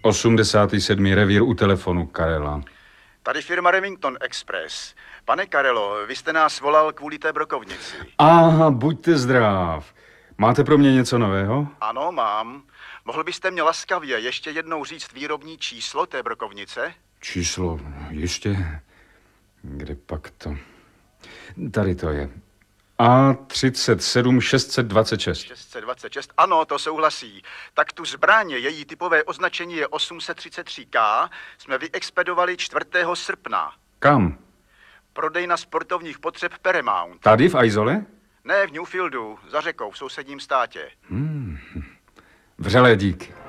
87. revír u telefonu, Karela. Tady firma Remington Express. Pane Karelo, vy jste nás volal kvůli té brokovnici. Aha, buďte zdrav. Máte pro mě něco nového? Ano, mám. Mohl byste mě laskavě ještě jednou říct výrobní číslo té brokovnice? Číslo, ještě? Kde pak to? Tady to je. A37 626. 626, ano, to souhlasí. Tak tu zbraně, její typové označení je 833K, jsme vyexpedovali 4. srpna. Kam? Prodejna sportovních potřeb Paramount. Tady v Aizole? Ne, v Newfieldu, za řekou, v sousedním státě. Vřelé díky.